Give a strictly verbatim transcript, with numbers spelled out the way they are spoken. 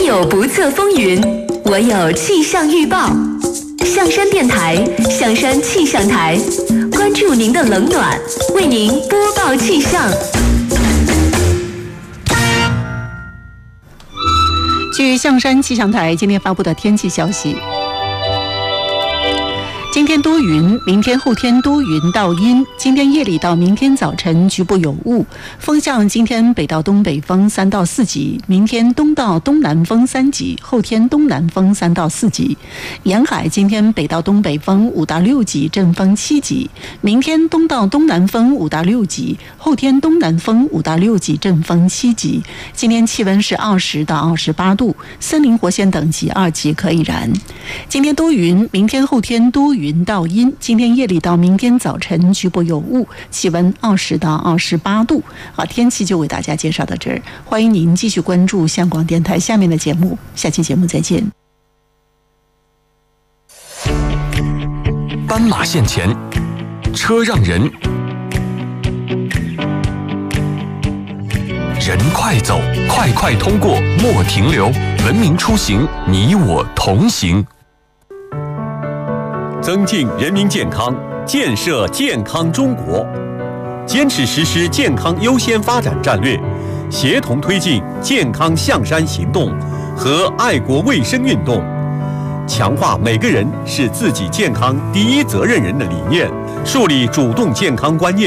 有不测风云，我有气象预报。象山电台，象山气象台，关注您的冷暖，为您播报气象。 据象山气象台今天发布的天气消息，今天多云，明天后天多云到阴，今天夜里到明天早晨局部有雾，风向今天北到东北风三到四级，明天东到东南风三级，后天东南风三到四级。沿海今天北到东北风五到六级，阵风七级，明天东到东南风五到六级，后天东南风五到六级，阵风七级。今天气温是二十到二十八度，森林活鲜等级二级可以燃。今天多云，明天后天多云云到阴，今天夜里到明天早晨局部有雾，气温二十到二十八度。好，天气就为大家介绍到这儿，欢迎您继续关注香港电台下面的节目，下期节目再见。 斑马线前，车让人，人快走，快快通过，莫停留，文明出行，你我同行。 增进人民健康，建设健康中国，坚持实施健康优先发展战略，协同推进健康象山行动和爱国卫生运动，强化每个人是自己健康第一责任人的理念，树立主动健康观念。